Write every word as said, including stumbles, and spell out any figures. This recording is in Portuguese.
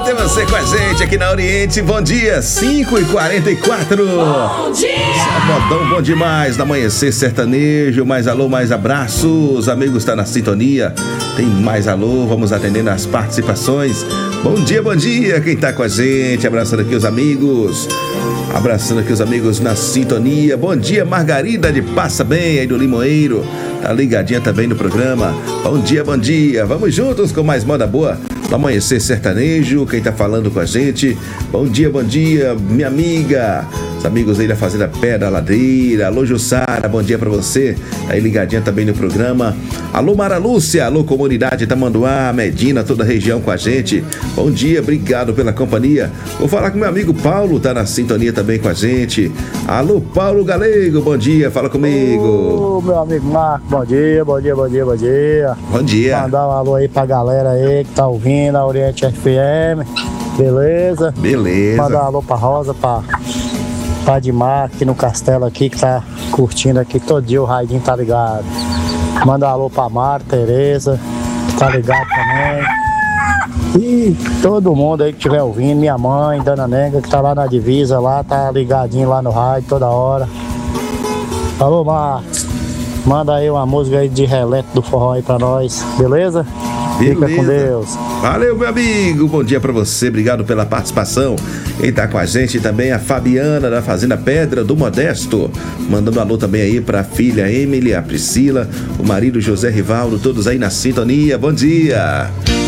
ter você com a gente aqui na Oriente. Bom dia, cinco e quarenta e quatro. Bom dia! Sabadão bom demais, no amanhecer sertanejo. Mais alô, mais abraços. Amigos, tá na sintonia. Tem mais alô, vamos atendendo as participações. Bom dia, bom dia, quem tá com a gente. Abraçando aqui os amigos. Abraçando aqui os amigos na sintonia. Bom dia, Margarida de Passa Bem, aí do Limoeiro. Tá ligadinha também no programa. Bom dia, bom dia. Vamos juntos com mais moda boa no amanhecer sertanejo. Quem tá falando com a gente? Bom dia, bom dia, minha amiga. Os amigos aí da Fazenda Pé da Ladeira. Alô, Jussara, bom dia pra você. Tá aí ligadinha também no programa. Alô, Mara Lúcia. Alô, comunidade Tamanduá, Medina, toda a região com a gente. Bom dia, obrigado pela companhia. Vou falar com meu amigo Paulo, tá na sintonia também com a gente. Alô, Paulo Galego, bom dia, fala comigo. Ô, meu amigo Marco, bom dia, bom dia, bom dia, bom dia. Bom dia. Mandar um alô aí pra galera aí que tá ouvindo a Oriente F M, beleza? Beleza. Mandar um alô pra Rosa, pra Padimar aqui no Castelo aqui, que tá curtindo aqui todo dia, o Raidinho tá ligado. Manda um alô pra Mara, Tereza, que tá ligado também. E todo mundo aí que estiver ouvindo, minha mãe, Dona Nenga, que tá lá na divisa, lá, tá ligadinho lá no rádio toda hora. Alô, Marcos, manda aí uma música aí de relento do forró aí pra nós, beleza? Beleza. Fica com Deus. Valeu, meu amigo. Bom dia pra você. Obrigado pela participação. Quem tá com a gente também é a Fabiana da Fazenda Pedra do Modesto. Mandando um alô também aí pra filha Emily, a Priscila, o marido José Rivaldo, todos aí na sintonia. Bom dia.